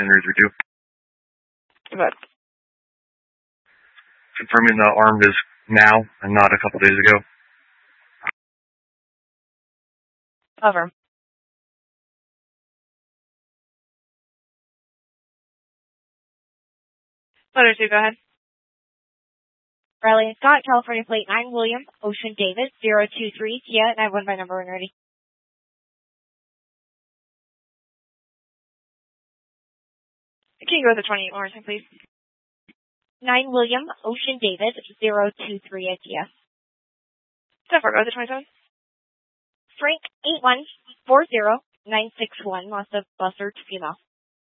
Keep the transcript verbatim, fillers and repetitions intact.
Henry's are due. But confirming the armed is now and not a couple days ago. Over. Letter two, go ahead. Riley and Scott, California Plate nine, William, Ocean David, zero two three, Kia, and I have one by number when ready. Can you go with the twenty-eight one more time, please? nine, William, Ocean David, zero two three, Kia. ten four, go with the twenty-seven. Frank, eight one four zero nine six one, Mazda Buster, female.